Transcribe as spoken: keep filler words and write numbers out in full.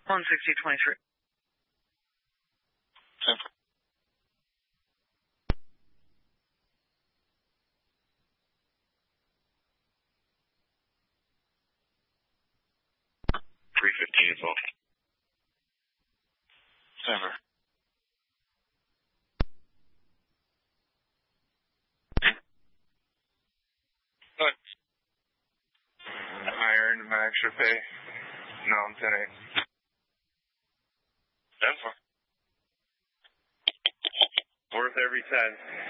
one sixty twenty-three. ten four. three fifteen as well. Denver. What? I earned my extra pay. No, I'm ten eight. ten four. Worth every ten.